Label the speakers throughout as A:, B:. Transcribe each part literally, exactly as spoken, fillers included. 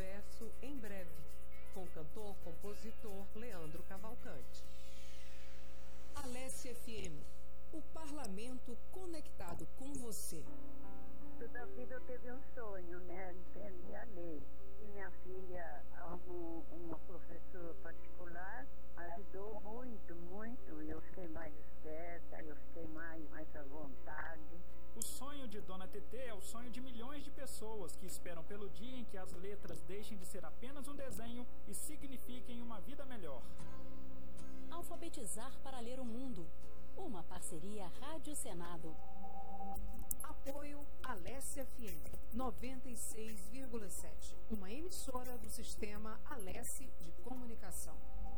A: Verso em Breve, com o cantor-compositor Leandro Cavalcante.
B: Alesse F M, o parlamento conectado com você.
C: Toda a vida eu teve um sonho, né? Entender a lei. E minha filha arrumou uma professora particular, ajudou muito, muito. E eu fiquei mais esperta, eu fiquei mais, mais à vontade.
D: O sonho de Dona Tetê é o sonho de milhões de pessoas que esperam pelo dia em que as letras deixem de ser apenas um desenho e signifiquem uma vida melhor.
E: Alfabetizar para ler o mundo. Uma parceria Rádio Senado.
B: Apoio Alesse F M noventa e seis vírgula sete, uma emissora do sistema Alesse de Comunicação.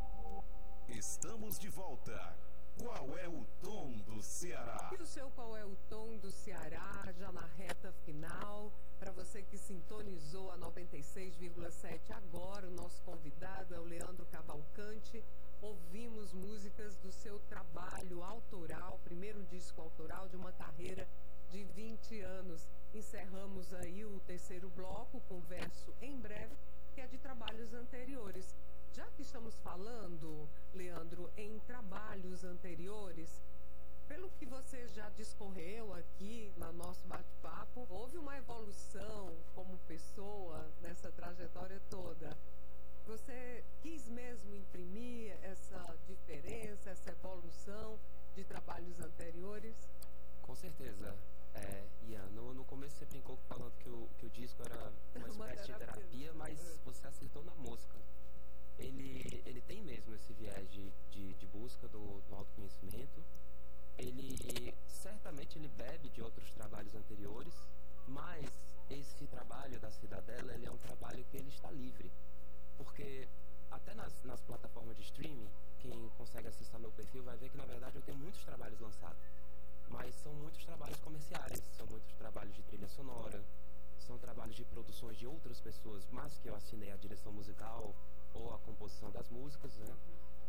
F: Estamos de volta. Qual é o tom do Ceará?
A: E o seu Qual é o tom do Ceará, já na reta final. Para você que sintonizou a noventa e seis vírgula sete agora, o nosso convidado é o Leandro Cavalcante. Ouvimos músicas do seu trabalho autoral, primeiro disco autoral de uma carreira de vinte anos. Encerramos aí o terceiro bloco com Verso em Breve, que é de trabalhos anteriores. Já que estamos falando, Leandro, em trabalhos anteriores, pelo que você já discorreu aqui no nosso bate-papo, houve uma evolução como pessoa nessa trajetória toda. Você quis mesmo imprimir essa diferença, essa evolução de trabalhos anteriores?
G: Com certeza. É, Ian, no, no começo você brincou falando que o, que o disco era uma espécie de terapia, mas você acertou na mosca. Ele, ele tem mesmo esse viés de, de, de busca do, do autoconhecimento. Ele, certamente, ele bebe de outros trabalhos anteriores, mas esse trabalho da Cidadela, ele é um trabalho que ele está livre. Porque até nas, nas plataformas de streaming, quem consegue acessar meu perfil vai ver que, na verdade, eu tenho muitos trabalhos lançados. Mas são muitos trabalhos comerciais, são muitos trabalhos de trilha sonora, são trabalhos de produções de outras pessoas, mas que eu assinei a direção musical ou a composição das músicas, né?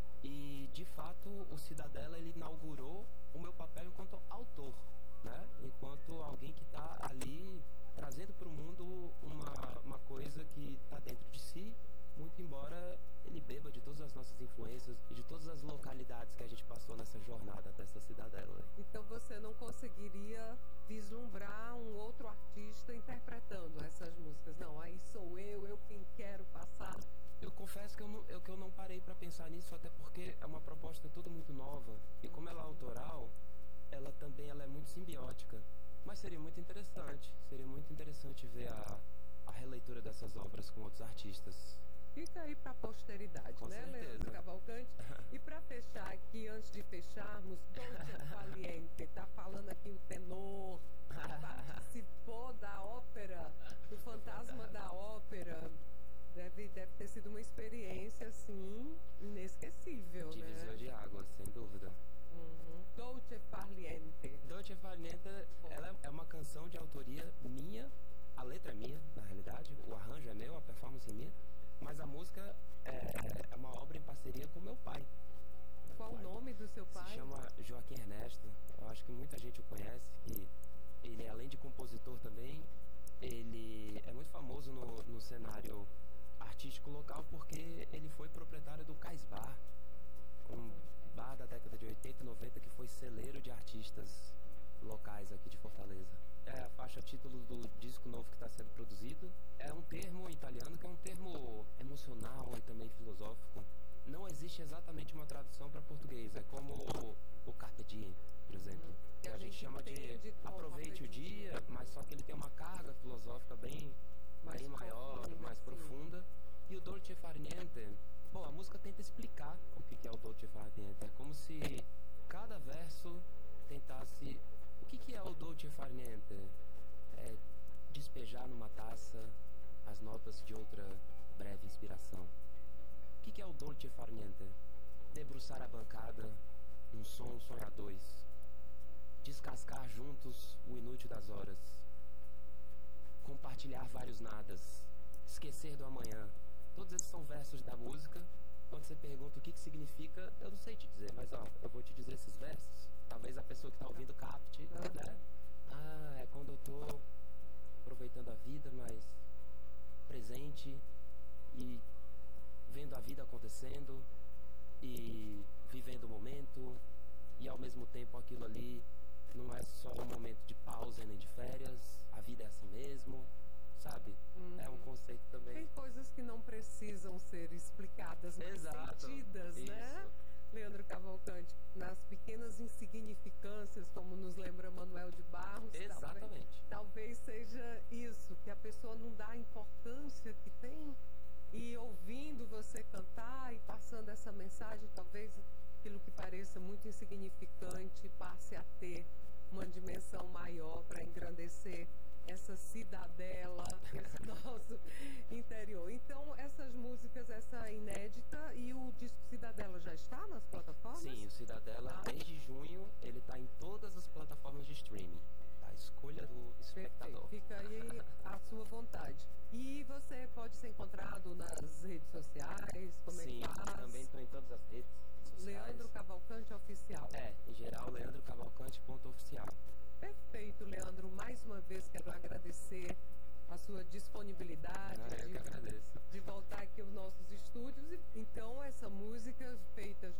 G: E, de fato, o Cidadela, ele inaugurou o meu papel enquanto autor, né? Enquanto alguém que está ali trazendo para o mundo uma, uma coisa que está dentro de si, muito embora ele beba de todas as nossas influências e de todas as localidades que a gente passou nessa jornada até essa Cidadela.
A: Então você não conseguiria vislumbrar um outro artista interpretando essas músicas? Não, aí sou eu, eu quem quero passar.
G: Eu confesso que eu não, eu, que eu não parei para pensar nisso, até porque é uma proposta toda muito nova. E como ela é autoral, ela também ela é muito simbiótica. Mas seria muito interessante, seria muito interessante ver a, a releitura dessas obras com outros artistas.
A: Fica aí para a posteridade,
G: com
A: né,
G: certeza.
A: Leandro Cavalcante? E para fechar aqui, antes de fecharmos, Dolce Valiente, tá falando aqui o tenor, participou da ópera, do Fantasma da Ópera. Deve, deve ter sido uma experiência, assim, inesquecível,
G: Divisor
A: né?
G: de águas, sem dúvida.
A: Uhum. Dolce Valiente.
G: Dolce Valiente, ela é uma canção de autoria minha, a letra é minha, na realidade, o arranjo é meu, a performance é minha, mas a música é, é uma obra em parceria com meu pai.
A: Qual o nome do seu pai?
G: Se chama Joaquim Ernesto, eu acho que muita gente o conhece, e ele, além de compositor também, ele é muito famoso no, no cenário artístico local porque ele foi proprietário do Cais Bar, um bar da década de oitenta e noventa que foi celeiro de artistas locais aqui de Fortaleza. É a faixa título do disco novo que está sendo produzido. É um termo italiano que é um termo emocional e também filosófico. Não existe exatamente uma tradução para português. É como o, o Carpe Diem, por exemplo. Que a gente chama de aproveite o dia, mas só que ele tem uma carga filosófica bem,
A: mais
G: bem maior,
A: profunda,
G: mais
A: sim. profunda.
G: E o Dolce Far Niente, bom, a música tenta explicar o que é o Dolce Far Niente. É como se cada verso tentasse... O que, que é o Dolce Far Niente? É despejar numa taça as notas de outra breve inspiração. O que, que é o Dolce Far Niente? Debruçar a bancada, um som sonho a dois. Descascar juntos o inútil das horas. Compartilhar vários nadas. Esquecer do amanhã. Todos esses são versos da música. Quando você pergunta o que, que significa, eu não sei te dizer, mas ó, eu vou te dizer esses versos. Talvez a pessoa que está ouvindo capte, né? Ah, é quando eu tô aproveitando a vida, mas presente, e vendo a vida acontecendo e vivendo o momento, e ao mesmo tempo aquilo ali não é só um momento de pausa nem de férias, a vida é assim mesmo, sabe? Hum. É um conceito também.
A: Tem coisas que não precisam ser explicadas, mas
G: Exato.
A: sentidas,
G: Isso.
A: né? Leandro Cavalcante, nas pequenas insignificâncias, como nos lembra Manuel de Barros.
G: Exatamente.
A: Talvez, talvez seja isso, que a pessoa não dá a importância que tem, e ouvindo você cantar e passando essa mensagem, talvez aquilo que pareça muito insignificante passe a ter uma dimensão maior para engrandecer essa cidadela, esse nosso interior. Então, essas músicas, essa inédita, e o disco Cidadela já está nas plataformas?
G: Sim, o Cidadela, ah. desde junho, ele está em todas as plataformas de streaming. A escolha do espectador.
A: Perfeito. Fica aí a sua vontade. E você pode ser encontrado nas redes sociais? Como
G: Sim,
A: é que faz?
G: também estou em todas as redes sociais.
A: Leandro Cavalcante Oficial.
G: É, em geral, leandro cavalcante ponto oficial.
A: Perfeito, Leandro. Mais uma vez quero agradecer a sua disponibilidade
G: ah, eu
A: de,
G: que agradeço.
A: de voltar aqui aos nossos estúdios. Então, essa música feita